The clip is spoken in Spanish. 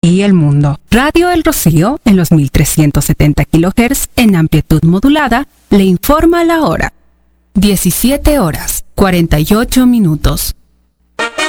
y el mundo. Radio El Rocío, en los 1370 kHz en amplitud modulada, le informa la hora. 17 horas, 48 minutos.